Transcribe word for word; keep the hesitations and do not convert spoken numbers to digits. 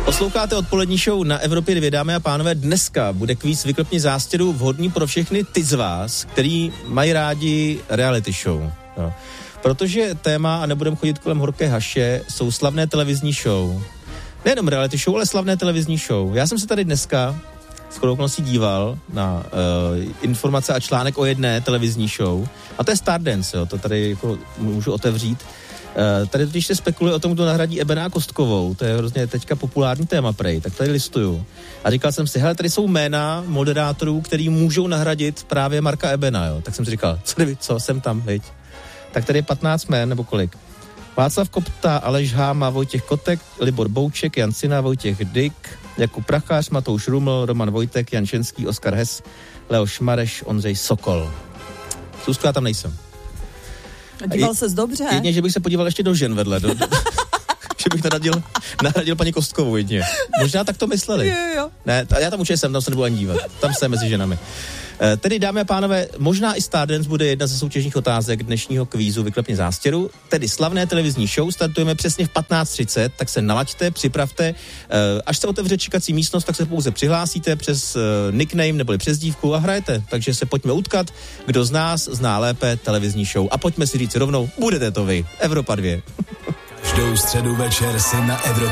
Posloucháte odpolední show na Evropě dvě, dámy a pánové. Dneska bude kvíz Vyklepni zástěru vhodný pro všechny ty z vás, který mají rádi reality show. No. Protože téma, a nebudeme chodit kolem horké haše, jsou slavné televizní show. Nejenom reality show, ale slavné televizní show. Já jsem se tady dneska shodou okolností díval na uh, informace a článek o jedné televizní show. A to je Stardance, jo, to tady jako můžu otevřít. Uh, tady totiž se spekuluje o tom, kdo nahradí Ebena Kostkovou, to je hrozně teďka populární téma prej, tak tady listuju. A říkal jsem si, hele, tady jsou jména moderátorů, který můžou nahradit právě Marka Ebena, jo. Tak jsem si říkal, co, co jsem tam, viď? Tak tady je patnáct jmén, nebo kolik? Václav Kopta, Aleš Háma, Vojtěch Kotek, Libor Bouček, Jan Cina, Vojtěch Dyk, Jakub Prachař, Matouš Ruml, Roman Vojtek, Jan Šenský, Oskar Hes, Leo Šmareš, Ondřej Sokol. Zuzka, já tam nejsem. A díval ses dobře? Jedně, že bych se podíval ještě do žen vedle. Do, do, že bych nahradil, nahradil paní Kostkovou jedně. Možná tak to mysleli. Jo, jo. Ne, já tam určitě jsem, tam se nebudu ani dívat. Tam jsem mezi ženami. E, tedy, dámy a pánové, možná i Stardance bude jedna ze soutěžních otázek dnešního kvízu Vyklepni zástěru. Tedy slavné televizní show startujeme přesně v patnáct třicet, tak se nalaďte, připravte. E, až se otevře čekací místnost, tak se pouze přihlásíte přes e, nickname neboli přes dívku a hrajete. Takže se pojďme utkat, kdo z nás zná lépe televizní show. A pojďme si říct rovnou, budete to vy. Evropa dvě. Každou středu večer si na Evropě